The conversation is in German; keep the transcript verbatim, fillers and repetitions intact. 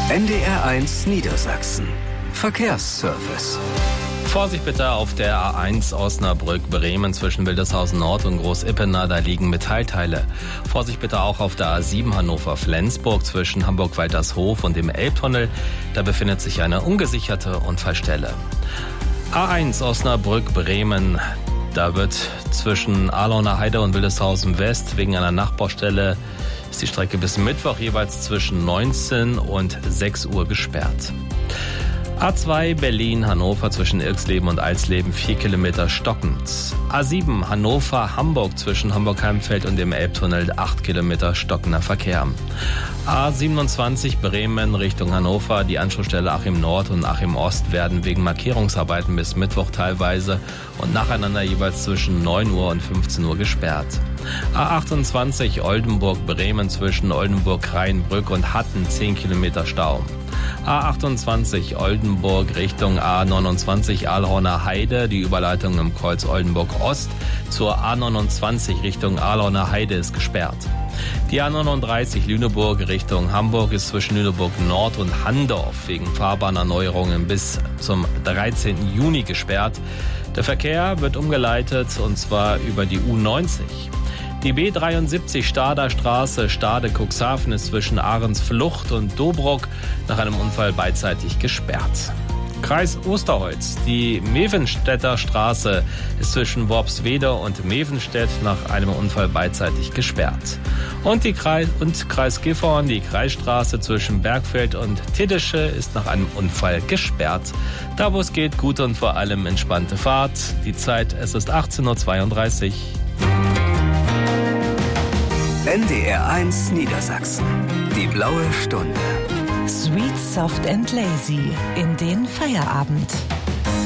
N D R eins Niedersachsen. Verkehrsservice. Vorsicht bitte auf der A eins Osnabrück-Bremen zwischen Wildeshausen Nord und Groß-Ippener, da liegen Metallteile. Vorsicht bitte auch auf der A sieben Hannover-Flensburg zwischen Hamburg-Waltershof und dem Elbtunnel, da befindet sich eine ungesicherte Unfallstelle. A eins Osnabrück-Bremen, da wird zwischen Ahlauner Heide und Wildeshausen West wegen einer Nachbaustelle ist die Strecke bis Mittwoch jeweils zwischen neunzehn und sechs Uhr gesperrt. A zwei Berlin-Hannover zwischen Ilksleben und Alsleben vier Kilometer stockend. A sieben Hannover-Hamburg zwischen Hamburg-Heimfeld und dem Elbtunnel acht Kilometer stockender Verkehr. A siebenundzwanzig Bremen Richtung Hannover, die Anschlussstelle Achim Nord und Achim Ost werden wegen Markierungsarbeiten bis Mittwoch teilweise und nacheinander jeweils zwischen neun Uhr und fünfzehn Uhr gesperrt. A achtundzwanzig Oldenburg-Bremen zwischen Oldenburg-Rheinbrück und Hatten zehn Kilometer Stau. A achtundzwanzig Oldenburg Richtung A neunundzwanzig Ahlhorner Heide, die Überleitung im Kreuz Oldenburg Ost zur A neunundzwanzig Richtung Ahlhorner Heide ist gesperrt. Die A neununddreißig Lüneburg Richtung Hamburg ist zwischen Lüneburg Nord und Handorf wegen Fahrbahnerneuerungen bis zum dreizehnten Juni gesperrt. Der Verkehr wird umgeleitet und zwar über die U neunzig. Die B dreiundsiebzig Stader Straße Stade-Cuxhaven ist zwischen Ahrensflucht und Dobruck nach einem Unfall beidseitig gesperrt. Kreis Osterholz. Die Mevenstädter Straße ist zwischen Worpswede und Mevenstedt nach einem Unfall beidseitig gesperrt. Und, die Kreis, und Kreis Gifhorn, die Kreisstraße zwischen Bergfeld und Tiddische ist nach einem Unfall gesperrt. Da wo es geht, gute und vor allem entspannte Fahrt. Die Zeit, es ist achtzehn Uhr zweiunddreißig. N D R eins Niedersachsen. Die blaue Stunde. Sweet, soft and lazy in den Feierabend.